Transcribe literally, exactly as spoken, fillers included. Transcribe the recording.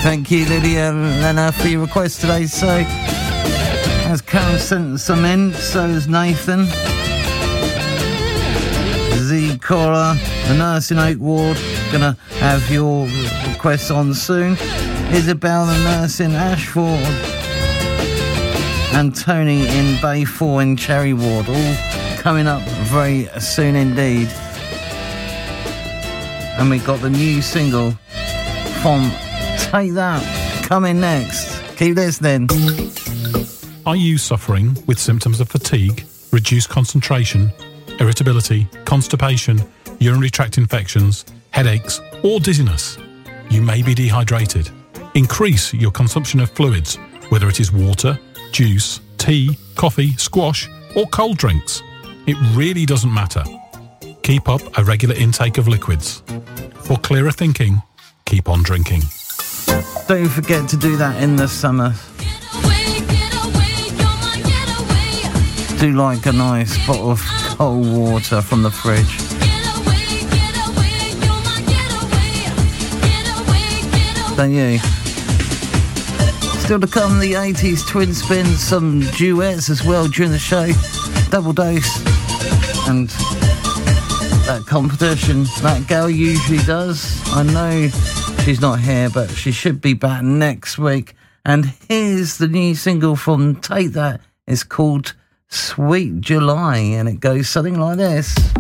Thank you, Lydia Lena, for your request today. So, as Karen sent some in, so has Nathan. Z Cora, the nurse in Oak Ward, gonna have your requests on soon. Isabel, the nurse in Ashford, and Tony in Bay four in Cherry Ward, all coming up very soon indeed. And we got the new single from Take That coming next. Keep listening. Are you suffering with symptoms of fatigue, reduced concentration, irritability, constipation, urinary tract infections, headaches, or dizziness? You may be dehydrated. Increase your consumption of fluids, whether it is water, juice, tea, coffee, squash, or cold drinks. It really doesn't matter. Keep up a regular intake of liquids. For clearer thinking, keep on drinking. Don't forget to do that in the summer. Do like a nice bottle of cold water from the fridge. Don't you? Still to come, the eighties twin spins, some duets as well during the show. Double dose. And that competition that girl usually does. I know she's not here, but she should be back next week. And here's the new single from Take That. It's called Sweet July, and it goes something like this.